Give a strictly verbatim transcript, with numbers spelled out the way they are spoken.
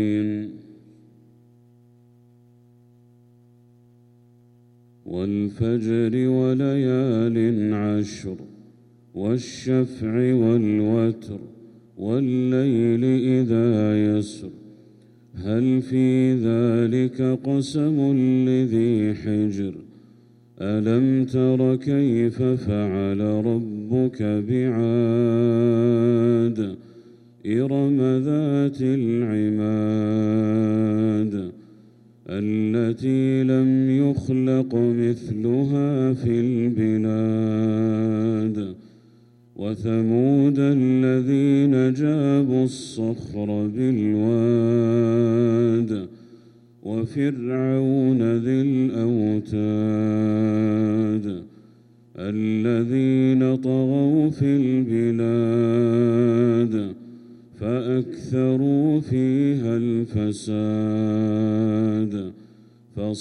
والفجر وليال عشر والشفع والوتر والليل إذا يسر هل في ذلك قسم لذي حجر ألم تر كيف فعل ربك بعاد إرم ذات العماد التي لم يخلق مثلها في البلاد وثمود الذين جابوا الصخر بالواد وفرعون ذي الأوتاد الذين طغوا في البلاد فأكثروا فيها الفساد